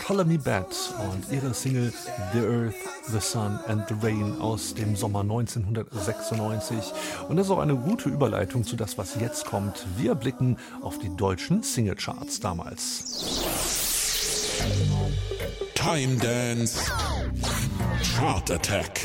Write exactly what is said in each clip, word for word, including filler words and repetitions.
Color Me Bad und ihre Single The Earth, The Sun and The Rain aus dem Sommer neunzehnhundertsechsundneunzig. Und das ist auch eine gute Überleitung zu das, was jetzt kommt. Wir blicken auf die deutschen Singlecharts damals. Time Dance Chart Attack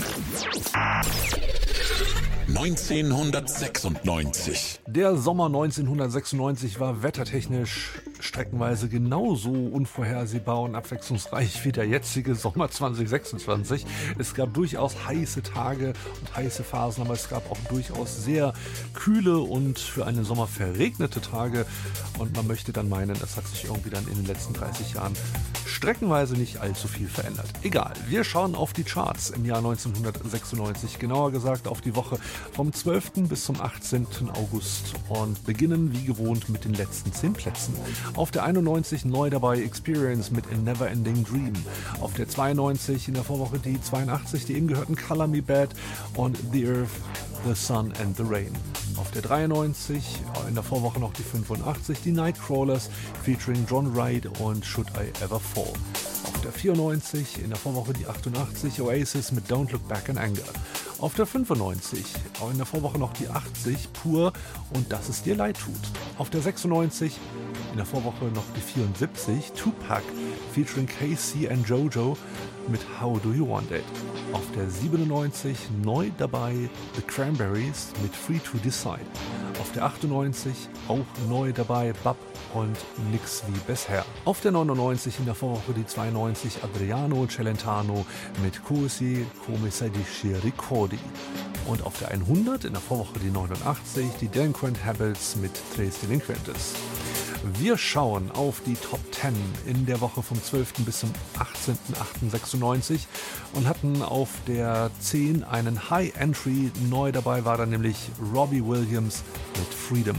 neunzehnhundertsechsundneunzig. Der Sommer neunzehnhundertsechsundneunzig war wettertechnisch streckenweise genauso unvorhersehbar und abwechslungsreich wie der jetzige Sommer zweitausendsechsundzwanzig. Es gab durchaus heiße Tage und heiße Phasen, aber es gab auch durchaus sehr kühle und für einen Sommer verregnete Tage. Und man möchte dann meinen, das hat sich irgendwie dann in den letzten dreißig Jahren streckenweise nicht allzu viel verändert. Egal, wir schauen auf die Charts im Jahr neunzehnhundertsechsundneunzig, genauer gesagt auf die Woche vom zwölften bis zum achtzehnten August und beginnen wie gewohnt mit den letzten zehn Plätzen. Auf der einundneunzig neu dabei Experience mit A Never Ending Dream. Auf der zweiundneunzig in der Vorwoche die zweiundachtzig, die eben gehörten Color Me Bad und The Earth, The Sun and The Rain. Auf der dreiundneunzig in der Vorwoche noch die fünfundachtzig, die Nightcrawlers featuring John Wright und Should I Ever Fall. Auf der vierundneunzig in der Vorwoche die achtundachtzig, Oasis mit Don't Look Back in Anger. Auf der fünfundneunzig in der Vorwoche noch die achtzig, Pur und Dass es dir leid tut. Auf der sechsundneunzig in der Vorwoche noch die vierundsiebzig, Tupac featuring K C and Jojo mit How Do You Want It. Auf der siebenundneunzig neu dabei The Cranberries mit Free to Decide. Auf der achtundneunzig auch neu dabei Bab und Nix wie bisher. Auf der neunundneunzig in der Vorwoche die zweiundneunzig Adriano Celentano mit Così come se dici ricordi. Und auf der hundert in der Vorwoche die neunundachtzig, die Delinquent Habits mit Tres Delinquentes. Wir schauen auf die Top zehn in der Woche vom zwölften bis zum achtzehnten achten sechsundneunzig und hatten auf der zehn einen High Entry. Neu dabei war dann nämlich Robbie Williams mit Freedom.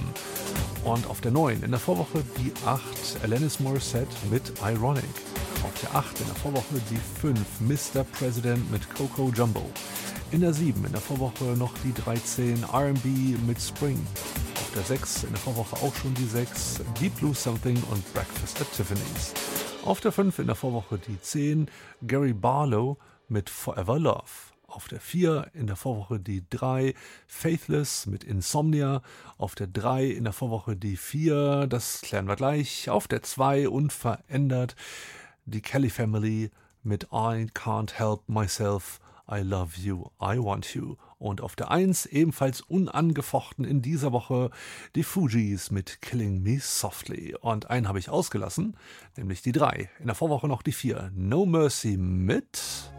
Und auf der neun in der Vorwoche die acht Alanis Morissette mit Ironic. Auf der acht in der Vorwoche die fünf Mister President mit Coco Jumbo. In der sieben in der Vorwoche noch die dreizehn R and B mit Spring. Auf der sechs in der Vorwoche auch schon die sechs Deep Blue Something und Breakfast at Tiffany's. Auf der fünf in der Vorwoche die zehn Gary Barlow mit Forever Love. Auf der vier in der Vorwoche die drei Faithless mit Insomnia. Auf der drei in der Vorwoche die vier, das klären wir gleich. Auf der zwei unverändert die Kelly Family mit I Can't Help Myself, I Love You, I Want You. Und auf der eins ebenfalls unangefochten in dieser Woche die Fugees mit Killing Me Softly. Und einen habe ich ausgelassen, nämlich die drei. In der Vorwoche noch die vier No Mercy mit